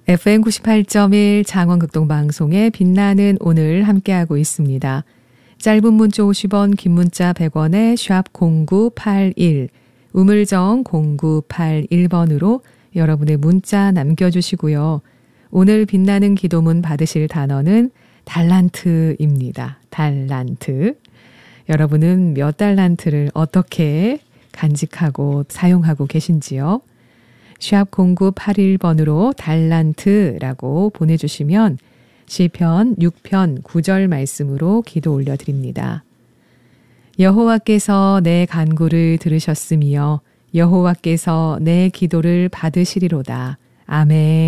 FM 98.1 장원극동방송의 빛나는 오늘 함께하고 있습니다. 짧은 문자 50원, 긴 문자 100원에 샵 0981, 우물정 0981번으로 여러분의 문자 남겨주시고요. 오늘 빛나는 기도문 받으실 단어는 달란트입니다. 달란트. 여러분은 몇 달란트를 어떻게 간직하고 사용하고 계신지요? 샵 0981번으로 달란트라고 보내주시면 시편 6편 9절 말씀으로 기도 올려드립니다. 여호와께서 내 간구를 들으셨으며 여호와께서 내 기도를 받으시리로다. 아멘.